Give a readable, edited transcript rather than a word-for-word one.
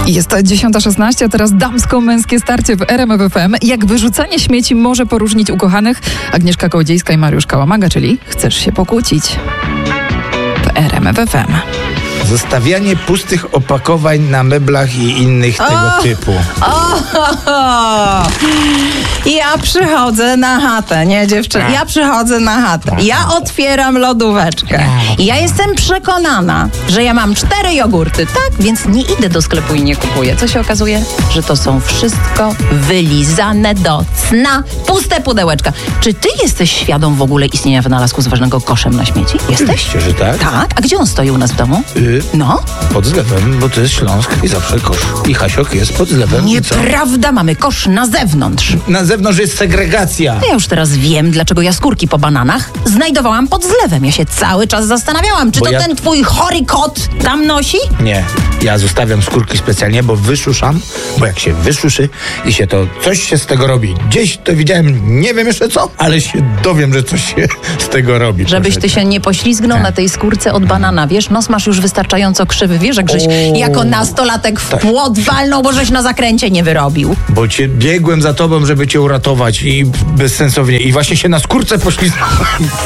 Jest 10:16, a teraz damsko-męskie starcie w RMF FM. Jak wyrzucanie śmieci może poróżnić ukochanych? Agnieszka Kołodziejska i Mariusz Kałamaga, czyli Chcesz się pokłócić? W RMF FM. Zostawianie pustych opakowań na meblach i innych tego typu. Ja przychodzę na chatę, nie dziewczyny? Ja przychodzę na chatę. Ja otwieram lodóweczkę. I ja jestem przekonana, że ja mam 4 jogurty, tak? Więc nie idę do sklepu i nie kupuję. Co się okazuje? Że to są wszystko wylizane do cna, puste pudełeczka. Czy ty jesteś świadom w ogóle istnienia wynalazku zwanego koszem na śmieci? Jesteś? Oczywiście, że tak. Tak? A gdzie on stoi u nas w domu? No? Pod zlewem, bo to jest Śląsk i zawsze kosz. I Hasiok jest pod zlewem. Nieprawda, mamy kosz na zewnątrz. Na zewnątrz jest segregacja. Ja już teraz wiem, dlaczego jaskórki po bananach znajdowałam pod zlewem. Ja się cały czas zastanawiałam, czy Bo to ten twój chory kot tam nosi? Nie, ja zostawiam skórki specjalnie, bo wyszuszam, bo jak się wysuszy i się to, coś się z tego robi. Gdzieś to widziałem, nie wiem jeszcze co, ale się dowiem, że coś się z tego robi. Żebyś ty się nie poślizgnął na tej skórce od banana, wiesz? Nos masz już wystarczająco krzywy, wiesz, jak żeś jako nastolatek w płot walnął, bo żeś na zakręcie nie wyrobił. Bo biegłem za tobą, żeby cię uratować i bezsensownie. I właśnie się na skórce poślizgnąłem.